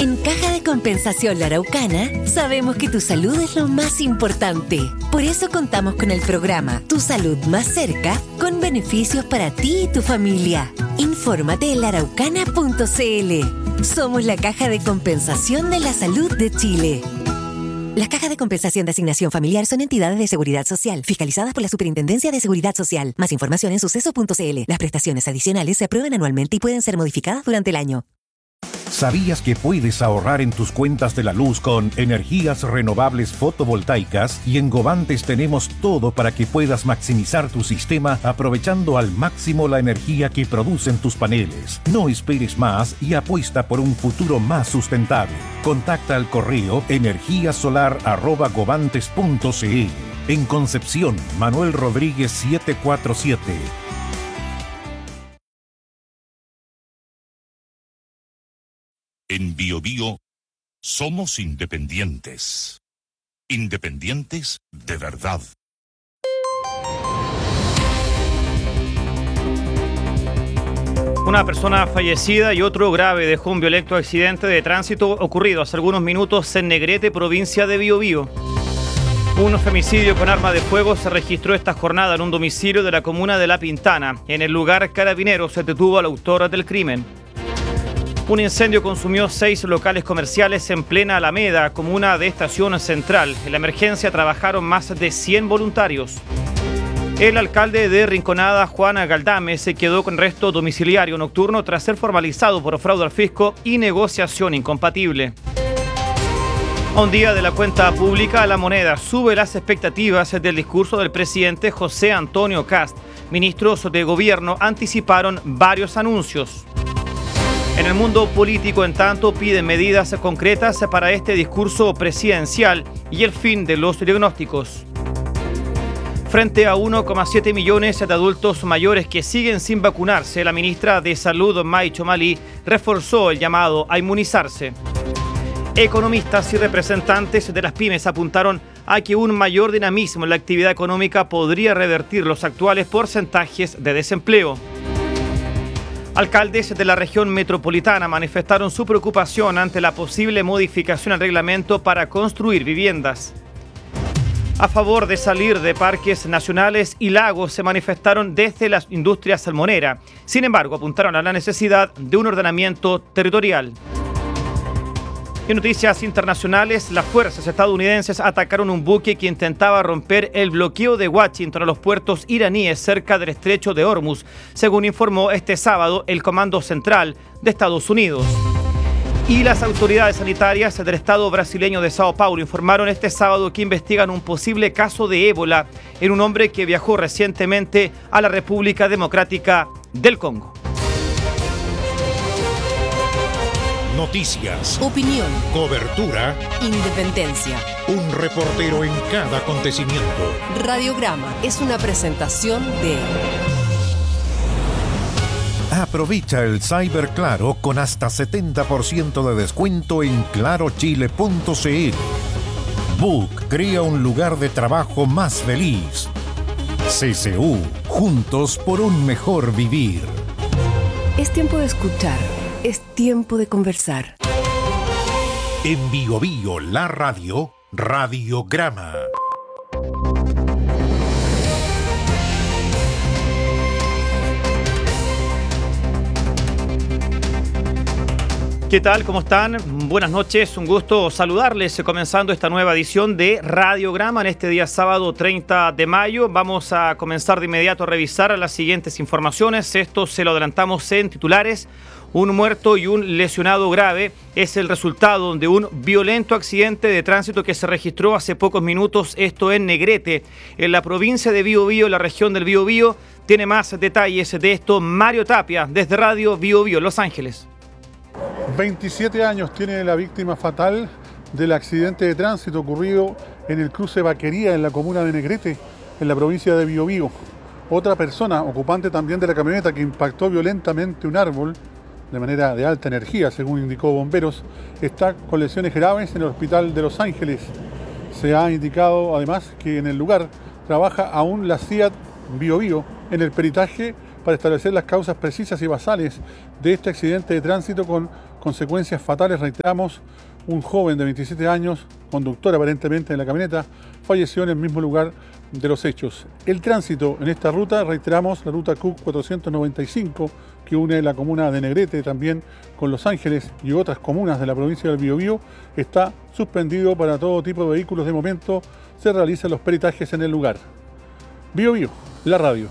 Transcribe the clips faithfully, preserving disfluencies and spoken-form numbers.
En Caja de Compensación La Araucana, sabemos que tu salud es lo más importante. Por eso contamos con el programa Tu Salud Más Cerca, con beneficios para ti y tu familia. Infórmate en la araucana punto c l. Somos la Caja de Compensación de la Salud de Chile. Las cajas de compensación de asignación familiar son entidades de seguridad social, fiscalizadas por la Superintendencia de Seguridad Social. Más información en suceso punto c l. Las prestaciones adicionales se aprueban anualmente y pueden ser modificadas durante el año. ¿Sabías que puedes ahorrar en tus cuentas de la luz con energías renovables fotovoltaicas? Y en Govantes tenemos todo para que puedas maximizar tu sistema aprovechando al máximo la energía que producen tus paneles. No esperes más y apuesta por un futuro más sustentable. Contacta al correo energíasolar arroba govantes punto c l. En Concepción, Manuel Rodríguez setecientos cuarenta y siete. En Bio Bio somos independientes. Independientes de verdad. Una persona fallecida y otro grave dejó un violento accidente de tránsito ocurrido hace algunos minutos en Negrete, provincia de Bio Bio. Un femicidio con arma de fuego se registró esta jornada en un domicilio de la comuna de La Pintana. En el lugar, Carabineros se detuvo al autor del crimen. Un incendio consumió seis locales comerciales en plena Alameda, comuna de Estación Central. En la emergencia trabajaron más de cien voluntarios. El alcalde de Rinconada, Juan Galdame, se quedó con arresto domiciliario nocturno tras ser formalizado por fraude al fisco y negociación incompatible. A un día de la cuenta pública, La Moneda sube las expectativas del discurso del presidente José Antonio Kast. Ministros de gobierno anticiparon varios anuncios. En el mundo político, en tanto, piden medidas concretas para este discurso presidencial y el fin de los diagnósticos. Frente a uno coma siete millones de adultos mayores que siguen sin vacunarse, la ministra de Salud, May Chomalí, reforzó el llamado a inmunizarse. Economistas y representantes de las pymes apuntaron a que un mayor dinamismo en la actividad económica podría revertir los actuales porcentajes de desempleo. Alcaldes de la región metropolitana manifestaron su preocupación ante la posible modificación al reglamento para construir viviendas. A favor de salir de parques nacionales y lagos se manifestaron desde la industria salmonera. Sin embargo, apuntaron a la necesidad de un ordenamiento territorial. En noticias internacionales, las fuerzas estadounidenses atacaron un buque que intentaba romper el bloqueo de Washington a los puertos iraníes cerca del estrecho de Hormuz, según informó este sábado el Comando Central de Estados Unidos. Y las autoridades sanitarias del estado brasileño de Sao Paulo informaron este sábado que investigan un posible caso de ébola en un hombre que viajó recientemente a la República Democrática del Congo. Noticias, Opinión, cobertura, independencia. un reportero en cada acontecimiento. Radiograma es una presentación de... Aprovecha el Cyber Claro con hasta setenta por ciento de descuento en claro chile punto c l. Book crea un lugar de trabajo más feliz. C C U, juntos por un mejor vivir. Es tiempo de escuchar. Es tiempo de conversar. En Bio Bio, la radio, Radiograma. ¿Qué tal? ¿Cómo están? Buenas noches, un gusto saludarles comenzando esta nueva edición de Radiograma en este día sábado treinta de mayo. Vamos a comenzar de inmediato a revisar las siguientes informaciones. Esto se lo adelantamos en titulares. Un muerto y un lesionado grave es el resultado de un violento accidente de tránsito que se registró hace pocos minutos, esto en Negrete, en la provincia de Bio Bio, la región del Bio Bio. Tiene más detalles de esto Mario Tapia, desde Radio Bio Bio, Los Ángeles. veintisiete años tiene la víctima fatal del accidente de tránsito ocurrido en el cruce Vaquería, en la comuna de Negrete, en la provincia de Bio Bio. Otra persona, ocupante también de la camioneta que impactó violentamente un árbol, de manera de alta energía, según indicó bomberos, está con lesiones graves en el hospital de Los Ángeles. Se ha indicado además que en el lugar trabaja aún la C I A T Bio Bio en el peritaje para establecer las causas precisas y basales de este accidente de tránsito con consecuencias fatales, reiteramos, un joven de veintisiete años, conductor aparentemente de la camioneta, falleció en el mismo lugar de los hechos. El tránsito en esta ruta, reiteramos, la ruta Q cuatrocientos noventa y cinco, que une la comuna de Negrete también con Los Ángeles y otras comunas de la provincia del Biobío, está suspendido para todo tipo de vehículos. De momento se realizan los peritajes en el lugar. Biobío, la radio.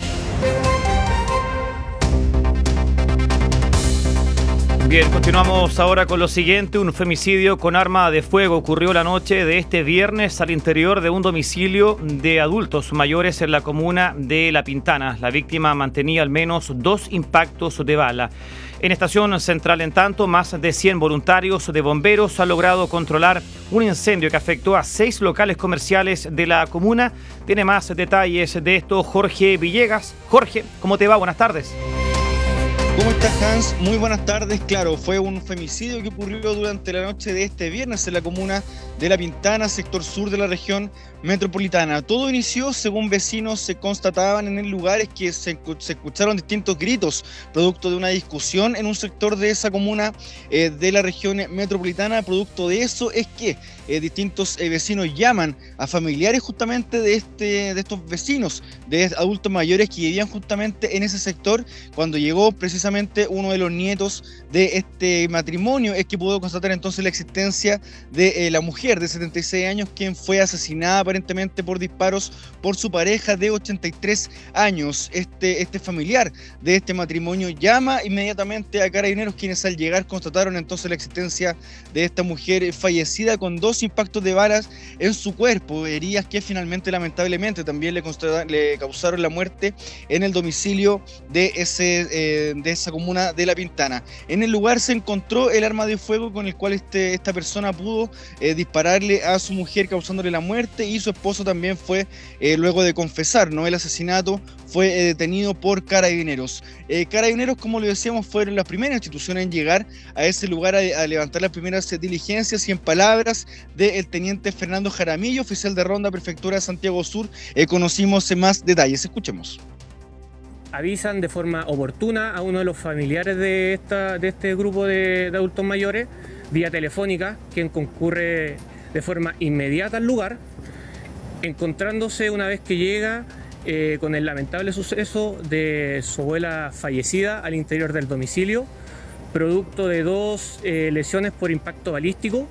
Bien, continuamos ahora con lo siguiente. Un femicidio con arma de fuego ocurrió la noche de este viernes al interior de un domicilio de adultos mayores en la comuna de La Pintana. La víctima mantenía al menos dos impactos de bala. En Estación Central, en tanto, más de cien voluntarios de bomberos han logrado controlar un incendio que afectó a seis locales comerciales de la comuna. Tiene más detalles de esto Jorge Villegas. Jorge, ¿cómo te va? Buenas tardes. ¿Cómo estás, Hans? Muy buenas tardes. Claro, fue un femicidio que ocurrió durante la noche de este viernes en la comuna de La Pintana, sector sur de la región metropolitana. Todo inició, según vecinos se constataban en el lugar, es que se, se escucharon distintos gritos, producto de una discusión en un sector de esa comuna eh, de la región metropolitana. Producto de eso es que eh, distintos eh, vecinos llaman a familiares justamente de, este, de estos vecinos, de adultos mayores que vivían justamente en ese sector. Cuando llegó precisamente uno de los nietos de este matrimonio, es que pudo constatar entonces la existencia de eh, la mujer de setenta y seis años, quien fue asesinada aparentemente por disparos por su pareja de ochenta y tres años. Este, este familiar de este matrimonio llama inmediatamente a Carabineros, quienes al llegar constataron entonces la existencia de esta mujer fallecida con dos impactos de balas en su cuerpo, heridas que finalmente lamentablemente también le, le causaron la muerte en el domicilio de, ese, eh, de esa comuna de La Pintana. En el lugar se encontró el arma de fuego con el cual este, esta persona pudo eh, dispararle a su mujer causándole la muerte, y su esposo también fue, eh, luego de confesar ¿no? el asesinato, fue eh, detenido por Carabineros. Eh, Carabineros, como lo decíamos, fueron las primeras instituciones en llegar a ese lugar a, a levantar las primeras diligencias, y en palabras del teniente Fernando Jaramillo, oficial de Ronda Prefectura de Santiago Sur, eh, conocimos más detalles. Escuchemos. Avisan de forma oportuna a uno de los familiares de, esta, de este grupo de, de adultos mayores, vía telefónica, quien concurre de forma inmediata al lugar, encontrándose una vez que llega eh, con el lamentable suceso de su abuela fallecida al interior del domicilio, producto de dos eh, lesiones por impacto balístico.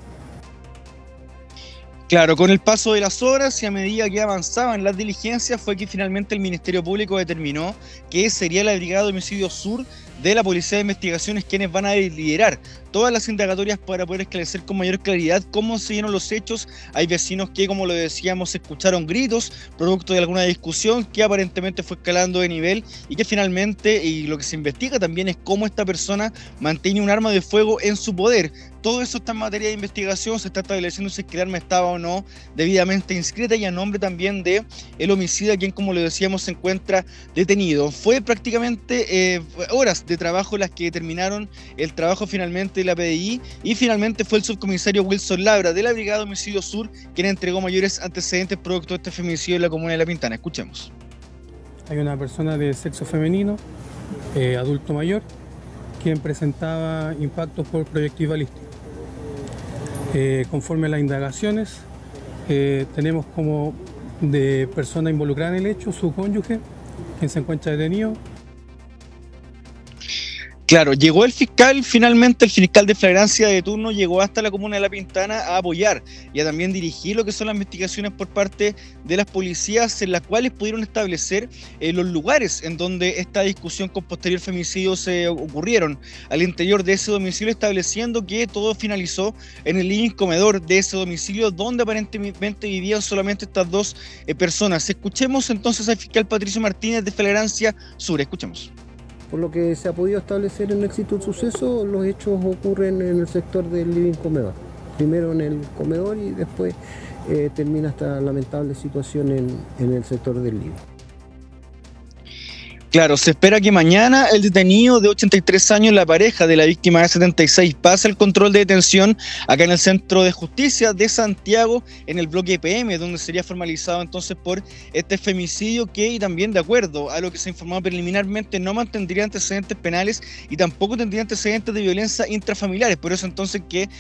Claro, con el paso de las horas y a medida que avanzaban las diligencias, fue que finalmente el Ministerio Público determinó que sería la Brigada de Homicidio Sur de la Policía de Investigaciones quienes van a liderar todas las indagatorias para poder esclarecer con mayor claridad cómo se dieron los hechos. Hay vecinos que, como lo decíamos, escucharon gritos producto de alguna discusión que aparentemente fue escalando de nivel, y que finalmente, y lo que se investiga también, es cómo esta persona mantiene un arma de fuego en su poder. Todo eso está en materia de investigación, se está estableciendo si el arma estaba o no debidamente inscrita, y a nombre también de el homicida, quien, como lo decíamos, se encuentra detenido. Fue prácticamente eh, horas de trabajo las que terminaron el trabajo finalmente de la P D I, y finalmente fue el subcomisario Wilson Labra de la Brigada de Homicidio Sur quien entregó mayores antecedentes producto de este femicidio en la comuna de La Pintana. Escuchemos. Hay una persona de sexo femenino, eh, adulto mayor, quien presentaba impactos por proyectil balístico. Eh, conforme a las indagaciones, eh, tenemos como de persona involucrada en el hecho su cónyuge, quien se encuentra detenido. Claro, llegó el fiscal, finalmente el fiscal de flagrancia de turno llegó hasta la comuna de La Pintana a apoyar y a también dirigir lo que son las investigaciones por parte de las policías, en las cuales pudieron establecer eh, los lugares en donde esta discusión con posterior femicidio se ocurrieron al interior de ese domicilio, estableciendo que todo finalizó en el living comedor de ese domicilio, donde aparentemente vivían solamente estas dos eh, personas. Escuchemos entonces al fiscal Patricio Martínez de Flagrancia Sur. Escuchemos. Por lo que se ha podido establecer en el sitio del suceso, los hechos ocurren en el sector del living comedor. Primero en el comedor y después eh, termina esta lamentable situación en, en el sector del living. Claro, se espera que mañana el detenido de ochenta y tres años, la pareja de la víctima de setenta y seis, pase el control de detención acá en el Centro de Justicia de Santiago, en el bloque P M, donde sería formalizado entonces por este femicidio que, y también de acuerdo a lo que se informó preliminarmente, no mantendría antecedentes penales y tampoco tendría antecedentes de violencia intrafamiliares. Por eso entonces que